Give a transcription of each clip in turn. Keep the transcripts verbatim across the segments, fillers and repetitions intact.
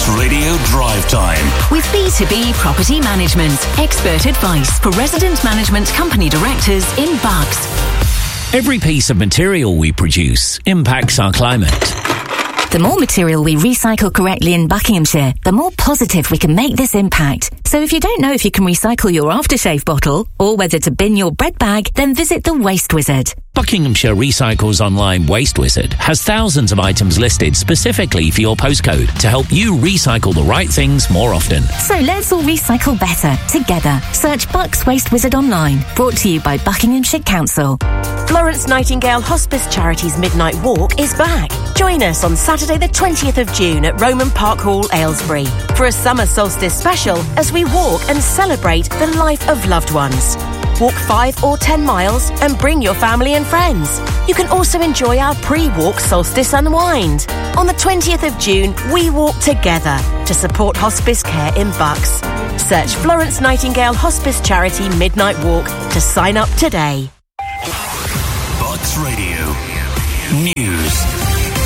Radio Drive Time. With B two B Property Management. Expert advice for resident management company directors in Bucks. Every piece of material we produce impacts our climate. The more material we recycle correctly in Buckinghamshire, the more positive we can make this impact. So if you don't know if you can recycle your aftershave bottle or whether to bin your bread bag, then visit the Waste Wizard. Buckinghamshire Recycles Online Waste Wizard has thousands of items listed specifically for your postcode to help you recycle the right things more often. So let's all recycle better, together. Search Bucks Waste Wizard online. Brought to you by Buckinghamshire Council. Florence Nightingale Hospice Charities Midnight Walk is back. Join us on Saturday the twentieth of June at Roman Park Hall, Aylesbury, for a summer solstice special as we walk and celebrate the life of loved ones. Walk five or ten miles and bring your family and friends. You can also enjoy our pre-walk solstice unwind. On the twentieth of June, we walk together to support hospice care in Bucks. Search Florence Nightingale Hospice Charity Midnight Walk to sign up today. Bucks Radio News.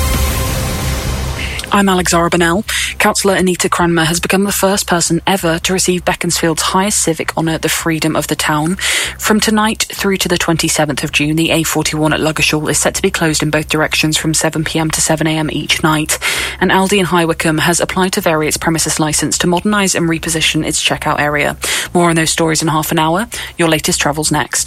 I'm Alexandra Bonnell. Councillor Anita Cranmer has become the first person ever to receive Beaconsfield's highest civic honour, the Freedom of the Town. From tonight through to the twenty-seventh of June, the A forty-one at Ludgershall is set to be closed in both directions from seven p m to seven a m each night. And Aldi in High Wycombe has applied to vary its premises licence to modernise and reposition its checkout area. More on those stories in half an hour. Your latest travels next.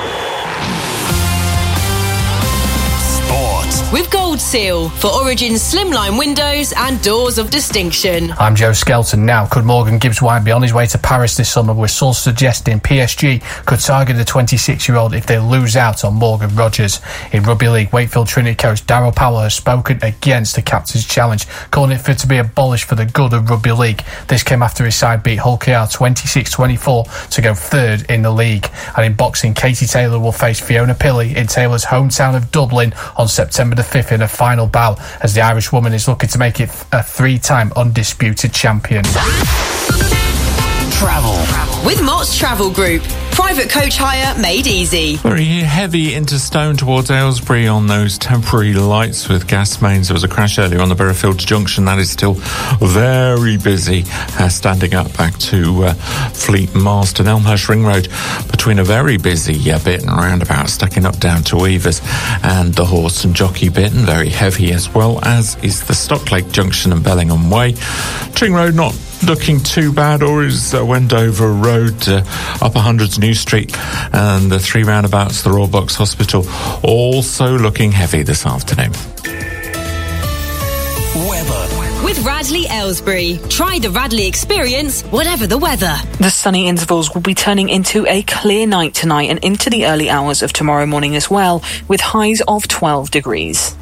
With Gold Seal for Origin's slimline windows and doors of distinction. I'm Joe Skelton now. Could Morgan Gibbs-White be on his way to Paris this summer, with sources suggesting P S G could target the twenty-six-year-old if they lose out on Morgan Rogers? In Rugby League, Wakefield Trinity coach Darryl Powell has spoken against the captain's challenge, calling it for it to be abolished for the good of Rugby League. This came after his side beat Hull K R twenty-six twenty-four to go third in the league. And in boxing, Katie Taylor will face Fiona Pilley in Taylor's hometown of Dublin on September the fifth in a final bout, as the Irish woman is looking to make it a three-time undisputed champion. Travel. With Mott's Travel Group. Private coach hire made easy. Very heavy into Stone towards Aylesbury on those temporary lights with gas mains. There was a crash earlier on the Burrowfields Junction. That is still very busy. Uh, standing up back to uh, Fleet Marston, Elmhurst Ring Road, between a very busy uh, bit and roundabout, stacking up down to Weavers, and the Horse and Jockey bit, and very heavy, as well as is the Stocklake Junction and Bellingham Way. Tring Road not looking too bad, or is uh, Wendover Road, uh, Upper Hundreds New Street, and the three roundabouts, the Royal Bucks Hospital, also looking heavy this afternoon. Weather. With Radley Aylesbury. Try the Radley experience, whatever the weather. The sunny intervals will be turning into a clear night tonight and into the early hours of tomorrow morning as well, with highs of twelve degrees.